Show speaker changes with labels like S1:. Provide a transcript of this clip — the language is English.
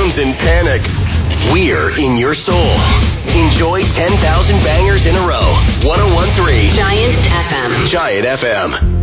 S1: phones in panic. We're in your soul. Enjoy 10,000 bangers in a row. 101.3
S2: Giant FM.
S1: Giant FM.